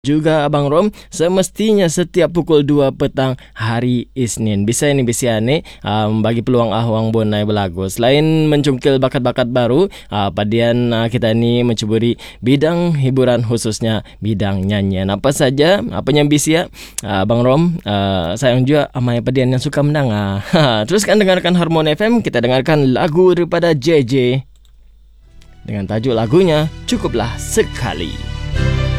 juga Abang Rom, semestinya setiap pukul 2 petang hari Isnin. Bisa ni bagi peluang awang bonai berlagu. Selain mencungkil bakat-bakat baru, padian kita ni mencuburi bidang hiburan, khususnya bidang nyanyian. Apa saja apa yang bisa Abang Rom, sayang juga amai padian yang suka mendengar. Teruskan dengarkan Harmoni FM, kita dengarkan lagu daripada JJ dengan tajuk lagunya Cukuplah Sekali.